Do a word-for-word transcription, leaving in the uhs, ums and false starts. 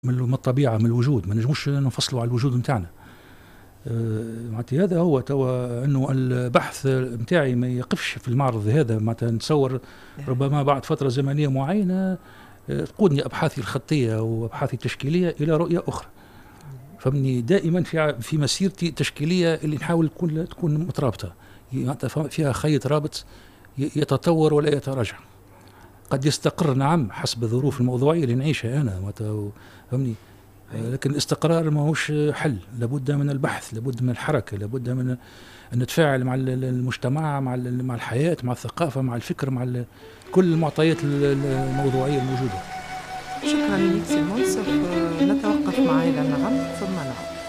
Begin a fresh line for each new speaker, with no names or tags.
من من الطبيعة، من الوجود، ما نجموش ننفصلوا على الوجود نتاعنا. آآ معناتها هذا هو توا إنه البحث نتاعي ما يقفش في المعرض هذا، معناتها نتصور ربما بعد فترة زمنية معينة آآ تقودني أبحاثي الخطية وأبحاثي التشكيلية إلى رؤية أخرى. فهمني دائمًا في ع في مسيرتي التشكيلية اللي نحاول تكون تكون مترابطة، معناتها فيها خيط رابط ي يتطور ولا يتراجع. قد يستقر نعم حسب الظروف الموضوعية اللي نعيشها أنا معناتها فهمني. لكن الاستقرار ماهوش حل، لابد من البحث، لابد من الحركة، لابد من أن نتفاعل مع المجتمع، مع مع الحياة، مع الثقافة، مع الفكر، مع كل المعطيات الموضوعية الموجودة.
شكرا لك سي منصف، نتوقف مع هذا النغم ثم نعود.